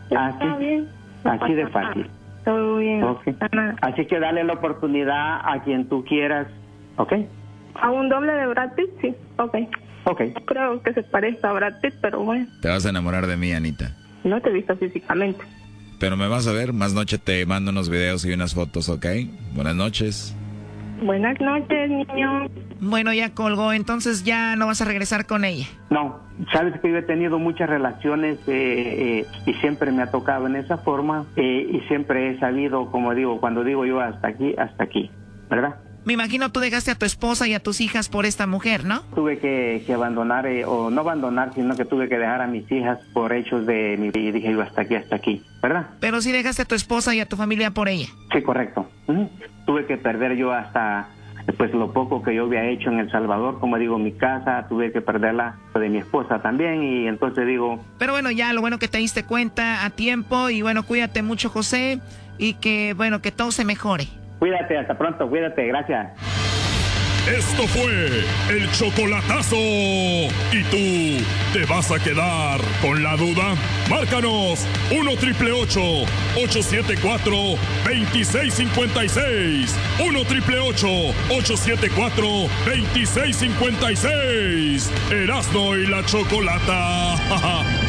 Está bien. Así de fácil. Todo bien. Okay. Así que dale la oportunidad a quien tú quieras, ¿ok? ¿A un doble de Brad Pitt? Sí, ok. Creo que se parezca a Brad Pitt, pero bueno. Te vas a enamorar de mí, Anita. No te he visto físicamente. Pero me vas a ver, más noche te mando unos videos y unas fotos, ¿ok? Buenas noches. Buenas noches, niño. Bueno, ya colgó, entonces ya no vas a regresar con ella. No, sabes que yo he tenido muchas relaciones y siempre me ha tocado en esa forma y siempre he sabido, como digo, cuando digo yo hasta aquí, ¿verdad? Me imagino tú dejaste a tu esposa y a tus hijas por esta mujer, ¿no? Tuve que abandonar, o no abandonar, sino que tuve que dejar a mis hijas por hechos de mi vida y dije yo hasta aquí, ¿verdad? Pero sí dejaste a tu esposa y a tu familia por ella. Sí, correcto. Tuve que perder yo hasta pues lo poco que yo había hecho en El Salvador, como digo, mi casa, tuve que perderla de mi esposa también y entonces digo... Pero bueno, ya lo bueno que te diste cuenta a tiempo y bueno, cuídate mucho, José, y que bueno, que todo se mejore. Cuídate, hasta pronto, cuídate, gracias. Esto fue el chocolatazo. ¿Y tú te vas a quedar con la duda? Márcanos 1-888-874-2656. 1-888-874-2656. Erasmo y la Chocolata.